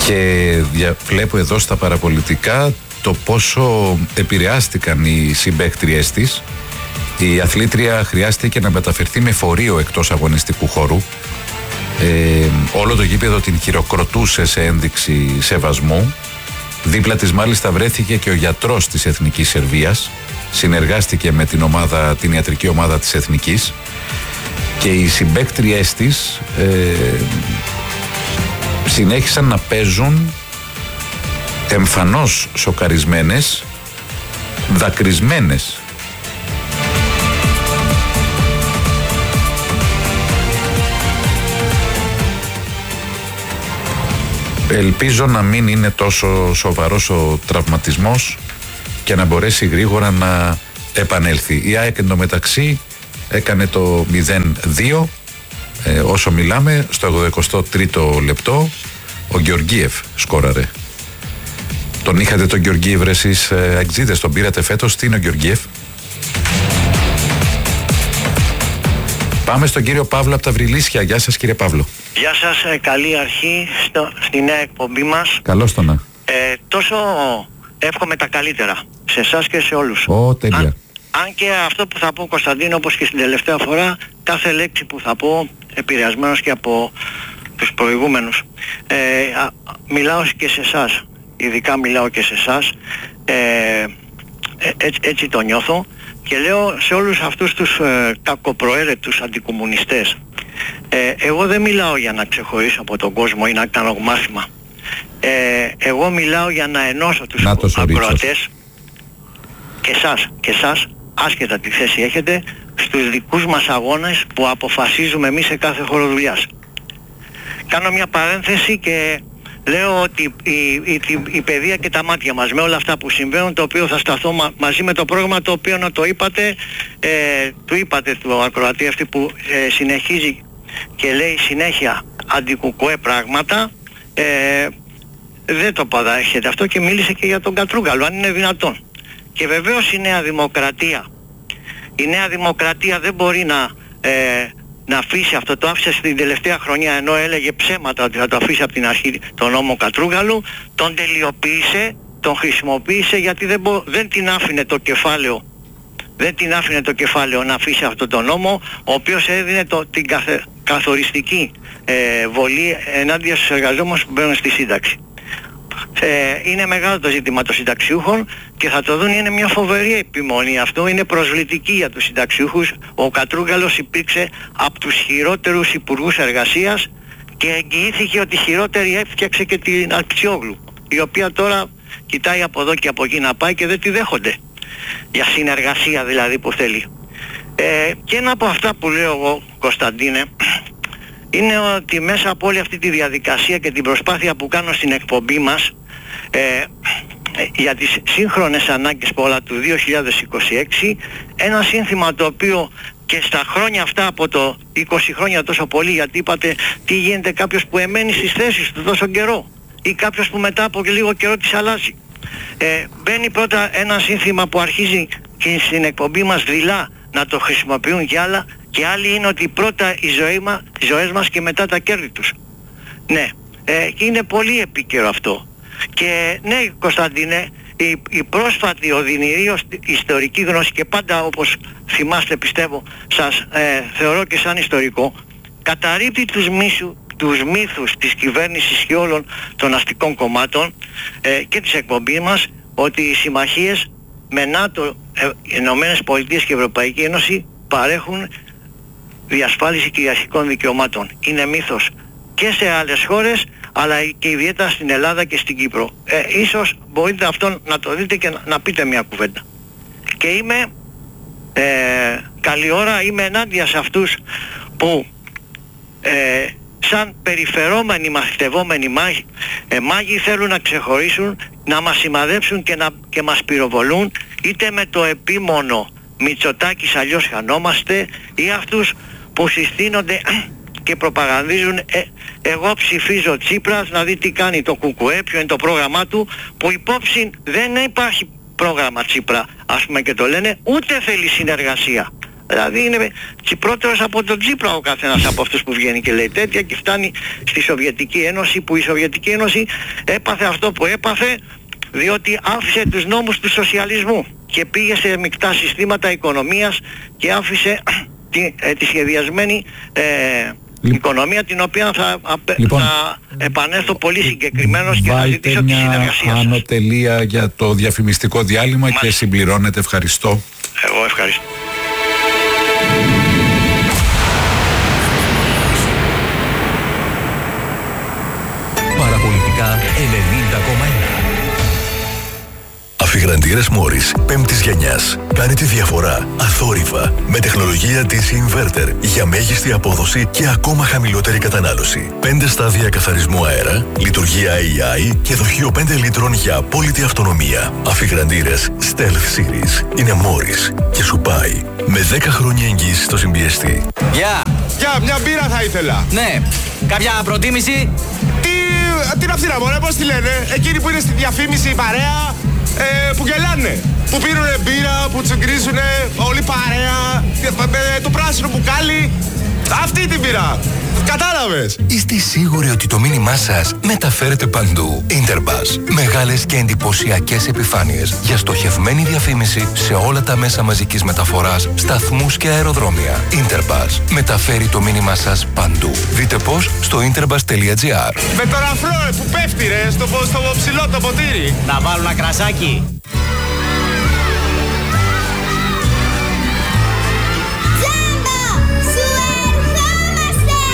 Και βλέπω εδώ στα παραπολιτικά το πόσο επηρεάστηκαν οι συμπαίκτριές της. Η αθλήτρια χρειάστηκε να μεταφερθεί με φορείο εκτός αγωνιστικού χώρου. Όλο το γήπεδο την χειροκροτούσε σε ένδειξη σεβασμού. Δίπλα της μάλιστα βρέθηκε και ο γιατρός της Εθνικής Σερβίας. Συνεργάστηκε με την ιατρική ομάδα της Εθνικής. Και οι συμπαίκτριές της συνέχισαν να παίζουν εμφανώς σοκαρισμένες, δακρυσμένες. Ελπίζω να μην είναι τόσο σοβαρός ο τραυματισμός και να μπορέσει γρήγορα να επανέλθει. Η ΑΕΚ εντωμεταξύ έκανε το 0-2 όσο μιλάμε. Στο 83ο λεπτό ο Γεωργίεφ σκόραρε. Τον είχατε τον Γεωργίεφ εσείς εξίδες, τον πήρατε φέτος? Τι είναι ο Γεωργίεφ? Πάμε στον κύριο Παύλο από τα Βρυλίσια. Γεια σας κύριε Παύλο. Γεια σας, καλή αρχή στη νέα εκπομπή μας. Καλώς το να. Τόσο εύχομαι τα καλύτερα σε εσάς και σε όλους. Τέλεια. Αν και αυτό που θα πω, Κωνσταντίνο, όπως και στην τελευταία φορά, κάθε λέξη που θα πω επηρεασμένος και από τους προηγούμενους, μιλάω και σε εσάς, ειδικά μιλάω και σε εσάς, έτσι το νιώθω, και λέω σε όλους αυτούς τους κακοπροαίρετους αντικομμουνιστές, εγώ δεν μιλάω για να ξεχωρίσω από τον κόσμο ή να κάνω μάθημα. Εγώ μιλάω για να ενώσω τους ακροατές και εσάς, άσχετα τι θέση έχετε, στους δικούς μας αγώνες που αποφασίζουμε εμείς σε κάθε χώρο δουλειάς. Κάνω μια παρένθεση και λέω ότι η παιδεία και τα μάτια μας με όλα αυτά που συμβαίνουν, το οποίο θα σταθώ μαζί με το πρόγραμμα το οποίο να το είπατε, του είπατε του ακροατή αυτή που συνεχίζει και λέει συνέχεια αντικουκουέ πράγματα, δεν το παραδέχεται αυτό και μίλησε και για τον Κατρούγκαλο, αν είναι δυνατόν. Και βεβαίως η Νέα Δημοκρατία δεν μπορεί να αφήσει αυτό, το άφησε στην τελευταία χρονιά, ενώ έλεγε ψέματα ότι θα το αφήσει από την αρχή τον νόμο Κατρούγκαλου, τον τελειοποίησε, τον χρησιμοποίησε, γιατί δεν την άφηνε το κεφάλαιο να αφήσει αυτό τον νόμο, ο οποίος έδινε την καθοριστική βολή ενάντια στους εργαζόμενους που μπαίνουν στη σύνταξη. Είναι μεγάλο το ζήτημα των συνταξιούχων και θα το δουν, είναι μια φοβερή επιμονή αυτό, είναι προσβλητική για τους συνταξιούχους. Ο Κατρούγκαλος υπήρξε από τους χειρότερους υπουργούς εργασίας και εγγυήθηκε ότι χειρότερη έφτιαξε και την Ακτιόγλου, η οποία τώρα κοιτάει από εδώ και από εκεί να πάει και δεν τη δέχονται, για συνεργασία δηλαδή που θέλει. Και ένα από αυτά που λέω εγώ, Κωνσταντίνε, είναι ότι μέσα από όλη αυτή τη διαδικασία και την προσπάθεια που κάνω στην εκπομπή μας για τις σύγχρονες ανάγκες πολλά του 2026, ένα σύνθημα το οποίο και στα χρόνια αυτά, από το 20 χρόνια τόσο πολύ, γιατί είπατε τι γίνεται κάποιος που εμένει στις θέσεις του τόσο καιρό ή κάποιος που μετά από λίγο καιρό τις αλλάζει. Μπαίνει πρώτα ένα σύνθημα που αρχίζει και στην εκπομπή μας δειλά να το χρησιμοποιούν κι άλλα, και άλλοι είναι ότι πρώτα οι ζωές μας και μετά τα κέρδη τους. Ναι, είναι πολύ επίκαιρο αυτό. Και ναι, Κωνσταντίνε, η πρόσφατη οδυνηρή ιστορική γνώση, και πάντα όπως θυμάστε πιστεύω σας θεωρώ και σαν ιστορικό, καταρρίπτει τους μύθους της κυβέρνησης και όλων των αστικών κομμάτων και της εκπομπής μας, ότι οι συμμαχίες με ΝΑΤΟ, Ηνωμένες Πολιτείες και Ευρωπαϊκή Ένωση παρέχουν διασφάλιση κυριαρχικών δικαιωμάτων. Είναι μύθος και σε άλλες χώρες, αλλά και ιδιαίτερα στην Ελλάδα και στην Κύπρο. Ίσως μπορείτε αυτό να το δείτε και να πείτε μια κουβέντα. Και είμαι καλή ώρα, είμαι ενάντια σε αυτούς που σαν περιφερόμενοι μαθητευόμενοι μάγοι θέλουν να ξεχωρίσουν, να μας σημαδέψουν και μας πυροβολούν, είτε με το επίμονο Μητσοτάκης αλλιώς χανόμαστε, ή αυτούς που συστήνονται και προπαγανδίζουν εγώ ψηφίζω Τσίπρας, να δει τι κάνει το ΚΚΕ, ποιο είναι το πρόγραμμά του, που υπόψη δεν υπάρχει πρόγραμμα Τσίπρα, ας πούμε, και το λένε, ούτε θέλει συνεργασία. Δηλαδή είναι τσιπρότερος από τον Τσίπρα ο καθένας από αυτούς που βγαίνει και λέει τέτοια, και φτάνει στη Σοβιετική Ένωση, που η Σοβιετική Ένωση έπαθε αυτό που έπαθε διότι άφησε τους νόμους του σοσιαλισμού και πήγε σε μεικτά συστήματα οικονομίας και άφησε τη σχεδιασμένη οικονομία, την οποία θα επανέλθω πολύ συγκεκριμένος και θα ζητήσω τη συνεργασία σας. Άνω τελεία για το διαφημιστικό διάλειμμα και συμπληρώνετε. Ευχαριστώ. Εγώ ευχαριστώ. Παραπολιτικά 90,1. Αφιγραντήρες Μόρις 5ης γενιάς. Κάνει τη διαφορά αθόρυβα με τεχνολογία DC Inverter για μέγιστη απόδοση και ακόμα χαμηλότερη κατανάλωση. 5 στάδια καθαρισμού αέρα, λειτουργία AI και δοχείο 5 λίτρων για απόλυτη αυτονομία. Αφιγραντήρες Stealth Series είναι Μόρις και σου πάει με 10 χρόνια εγγύηση στο συμπιεστή. Γεια! Γεια, μια μπύρα θα ήθελα. Ναι, κάποια προτίμηση? Τι να φθήρα μωρέ, πώς τη λένε, εκείνοι που είναι στη διαφήμιση η παρέα, που γελάνε, που πίνουνε μπύρα, που τσουγκρίζουνε όλη παρέα, το πράσινο μπουκάλι, αυτή την μπύρα. Κατάλαβες. Είστε σίγουροι ότι το μήνυμά σας μεταφέρεται παντού? Interbus. Μεγάλες και εντυπωσιακές επιφάνειες για στοχευμένη διαφήμιση σε όλα τα μέσα μαζικής μεταφοράς, σταθμούς και αεροδρόμια. Interbus. Μεταφέρει το μήνυμά σας παντού. Δείτε πώς στο interbus.gr. Με τον αφρό που πέφτει ρε, στο ψηλό το ποτήρι. Να βάλω ένα κρασάκι.